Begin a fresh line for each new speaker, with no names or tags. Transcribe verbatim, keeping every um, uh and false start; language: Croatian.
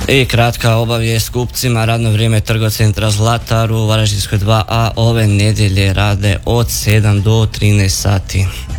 I kratka obavijest kupcima, radno vrijeme Trgocentra Zlatar u Varaždinskoj dva a ove nedjelje rade od sedam do trinaest sati.